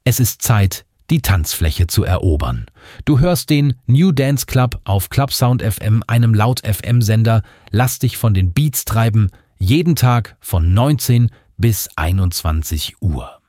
Es ist Zeit, die Tanzfläche zu erobern. Du hörst den New Dance Club auf Clubsound FM, einem Laut-FM-Sender. Lass dich von den Beats treiben, jeden Tag von 19 bis 21 Uhr.